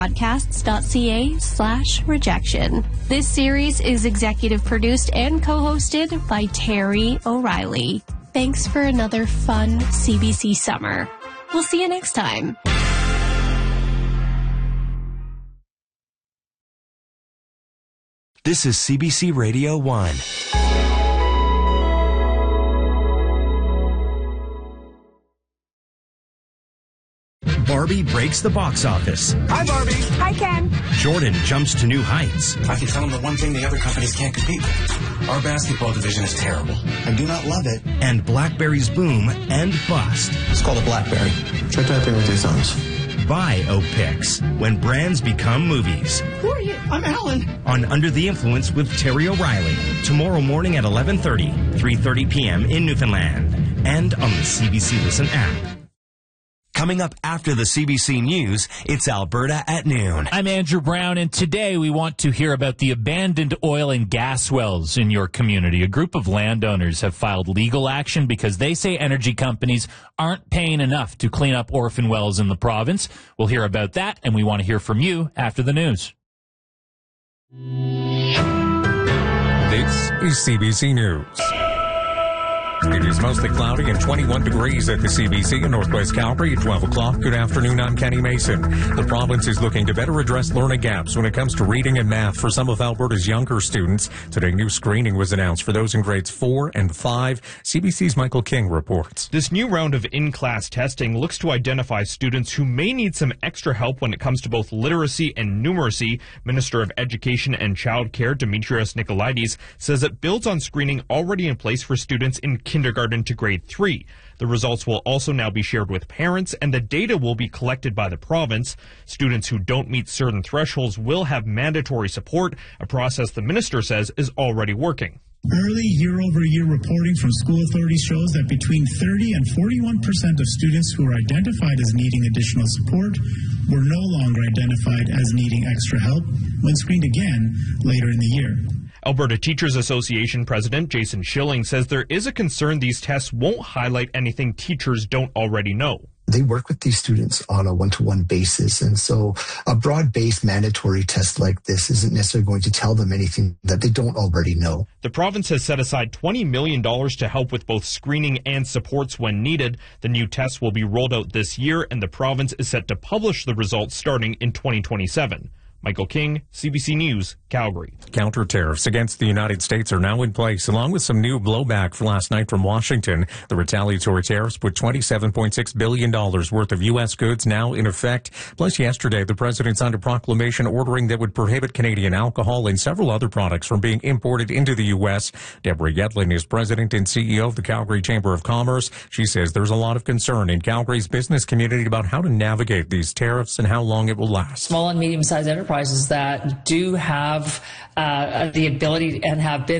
podcasts.ca/rejection. This series is executive produced and co-hosted by Terry O'Reilly. Thanks for another fun CBC summer. We'll see you next time. This is CBC Radio 1. Barbie breaks the box office. Hi, Barbie. Hi, Ken. Jordan jumps to new heights. I can tell them the one thing the other companies can't compete with. Our basketball division is terrible. I do not love it. And BlackBerry's boom and bust. It's called a BlackBerry. Try typing with your thumbs. Biopics, when brands become movies. Who are you? I'm Alan. On Under the Influence with Terry O'Reilly. Tomorrow morning at 11:30, 3:30 p.m. in Newfoundland. And on the CBC Listen app. Coming up after the CBC News, it's Alberta at noon. I'm Andrew Brown, and today we want to hear about the abandoned oil and gas wells in your community. A group of landowners have filed legal action because they say energy companies aren't paying enough to clean up orphan wells in the province. We'll hear about that, and we want to hear from you after the news. This is CBC News. It is mostly cloudy and 21 degrees at the CBC in Northwest Calgary at 12 o'clock. Good afternoon, I'm Kenny Mason. The province is looking to better address learning gaps when it comes to reading and math for some of Alberta's younger students. Today, new screening was announced for those in grades 4 and 5. CBC's Michael King reports. This new round of in-class testing looks to identify students who may need some extra help when it comes to both literacy and numeracy. Minister of Education and Childcare, Demetrios Nicolaides, says it builds on screening already in place for students in kindergarten to grade 3. The results will also now be shared with parents, and the data will be collected by the province. Students who don't meet certain thresholds will have mandatory support, a process the minister says is already working. Early year-over-year reporting from school authorities shows that between 30 and 41% of students who are identified as needing additional support were no longer identified as needing extra help when screened again later in the year. Alberta Teachers Association President Jason Schilling says there is a concern these tests won't highlight anything teachers don't already know. They work with these students on a one-to-one basis, and so a broad-based mandatory test like this isn't necessarily going to tell them anything that they don't already know. The province has set aside $20 million to help with both screening and supports when needed. The new tests will be rolled out this year, and the province is set to publish the results starting in 2027. Michael King, CBC News, Calgary. Counter tariffs against the United States are now in place, along with some new blowback for last night from Washington. The retaliatory tariffs put $27.6 billion worth of U.S. goods now in effect. Plus, yesterday, the president signed a proclamation ordering that would prohibit Canadian alcohol and several other products from being imported into the U.S. Deborah Yedlin is president and CEO of the Calgary Chamber of Commerce. She says there's a lot of concern in Calgary's business community about how to navigate these tariffs and how long it will last. Small and medium-sized enterprises that do have the ability and have been